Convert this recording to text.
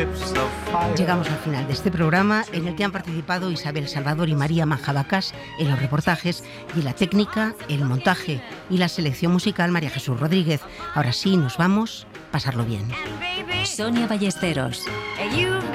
Llegamos al final de este programa en el que han participado Isabel Salvador y María Manjabacas en los reportajes y en la técnica, el montaje y la selección musical María Jesús Rodríguez. Ahora sí, nos vamos, pasarlo bien. Sonia Ballesteros.